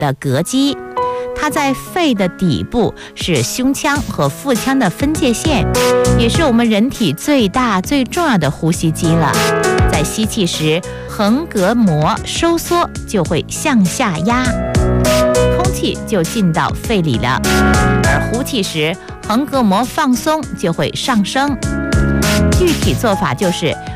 的膈肌，它在肺的底部，是胸腔和腹腔的分界线，也是我们人体最大最重要的呼吸肌了。在吸气时，横膈膜收缩就会向下压，空气就进到肺里了；而呼气时，横膈膜放松就会上升。具体做法就是